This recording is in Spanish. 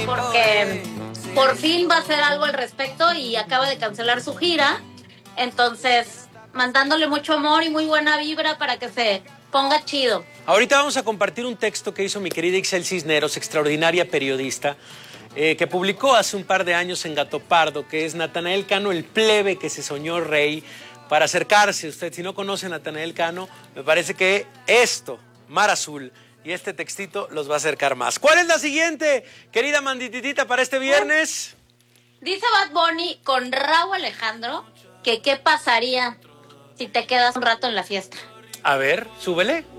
porque por fin va a hacer algo al respecto y acaba de cancelar su gira. Entonces, mandándole mucho amor y muy buena vibra para que se ponga chido. Ahorita vamos a compartir un texto que hizo mi querida Ixel Cisneros, extraordinaria periodista, que publicó hace un par de años en Gato Pardo, que es Natanael Cano, el plebe que se soñó rey, para acercarse. Usted, si no conoce a Natanael Cano, me parece que esto, Mar Azul, y este textito los va a acercar más. ¿Cuál es la siguiente, querida Mandititita, para este viernes? Dice Bad Bunny con Rauw Alejandro que qué pasaría si te quedas un rato en la fiesta. A ver, súbele.